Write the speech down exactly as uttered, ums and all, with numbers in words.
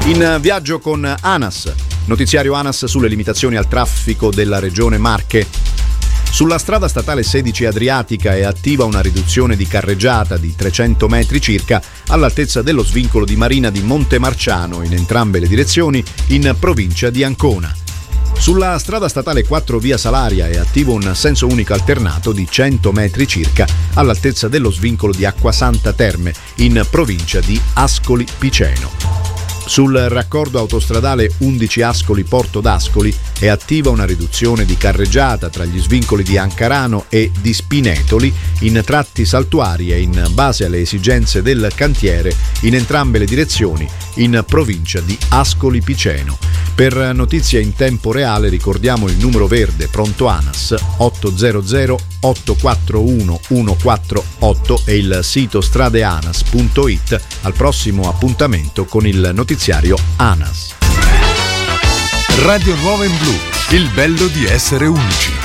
In viaggio con ANAS, notiziario ANAS sulle limitazioni al traffico della regione Marche. Sulla strada statale sedici Adriatica è attiva una riduzione di carreggiata di trecento metri circa all'altezza dello svincolo di Marina di Montemarciano in entrambe le direzioni in provincia di Ancona. Sulla strada statale quattro via Salaria è attivo un senso unico alternato di cento metri circa all'altezza dello svincolo di Acquasanta Terme in provincia di Ascoli Piceno. Sul raccordo autostradale undici Ascoli Porto d'Ascoli è attiva una riduzione di carreggiata tra gli svincoli di Ancarano e di Spinetoli in tratti saltuari e in base alle esigenze del cantiere in entrambe le direzioni in provincia di Ascoli Piceno. Per notizie in tempo reale ricordiamo il numero verde pronto ANAS otto zero zero otto quattro uno uno quattro otto e il sito stradeanas punto it. Al prossimo appuntamento con il notiziario ANAS. Radio Nuova in Blu, il bello di essere unici.